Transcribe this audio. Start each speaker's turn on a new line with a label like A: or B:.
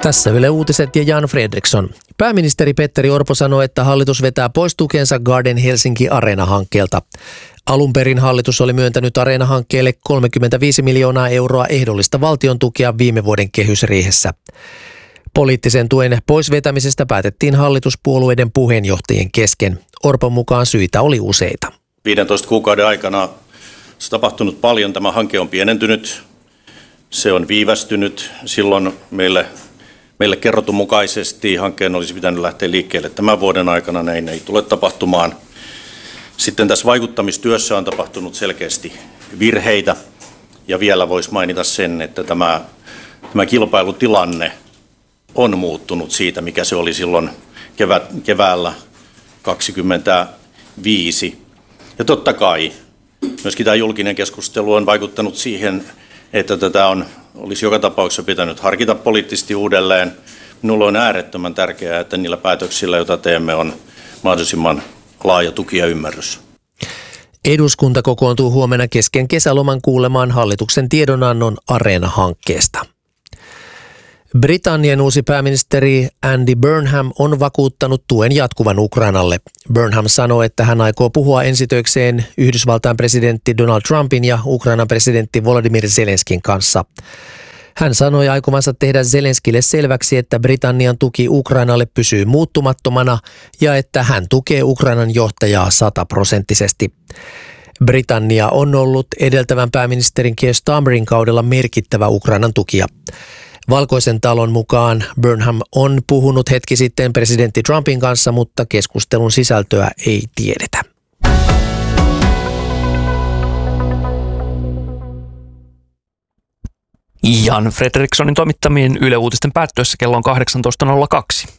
A: Tässä Yle Uutiset ja Jan Fredriksson. Pääministeri Petteri Orpo sanoi, että hallitus vetää pois tukensa Garden Helsinki Areena-hankkeelta. Alun perin hallitus oli myöntänyt Areena-hankkeelle 35 miljoonaa euroa ehdollista valtion tukea viime vuoden kehysriihessä. Poliittisen tuen poisvetämisestä päätettiin hallituspuolueiden puheenjohtajien kesken. Orpon mukaan syitä oli useita.
B: 15 kuukauden aikana on tapahtunut paljon. Tämä hanke on pienentynyt. Se on viivästynyt. Silloin meille kerrotun mukaisesti hankkeen olisi pitänyt lähteä liikkeelle tämän vuoden aikana. Näin ei tule tapahtumaan. Sitten tässä vaikuttamistyössä on tapahtunut selkeästi virheitä. Ja vielä voisi mainita sen, että tämä kilpailutilanne on muuttunut siitä, mikä se oli silloin keväällä 2025. Ja totta kai myöskin tämä julkinen keskustelu on vaikuttanut siihen, että tätä olisi joka tapauksessa pitänyt harkita poliittisesti uudelleen. Minulle on äärettömän tärkeää, että niillä päätöksillä, joita teemme, on mahdollisimman laaja tuki ja ymmärrys.
A: Eduskunta kokoontuu huomenna kesken kesäloman kuulemaan hallituksen tiedonannon Areena-hankkeesta. Britannian uusi pääministeri Andy Burnham on vakuuttanut tuen jatkuvan Ukrainalle. Burnham sanoi, että hän aikoo puhua ensitöikseen Yhdysvaltain presidentti Donald Trumpin ja Ukrainan presidentti Volodymyr Zelenskin kanssa. Hän sanoi aikovansa tehdä Zelenskille selväksi, että Britannian tuki Ukrainalle pysyy muuttumattomana ja että hän tukee Ukrainan johtajaa 100%. Britannia on ollut edeltävän pääministerin Keir Starmerin kaudella merkittävä Ukrainan tukija. Valkoisen talon mukaan Burnham on puhunut hetki sitten presidentti Trumpin kanssa, mutta keskustelun sisältöä ei tiedetä.
C: Jan Fredrikssonin toimittamien Yle Uutisten päättyessä kello on 18.02.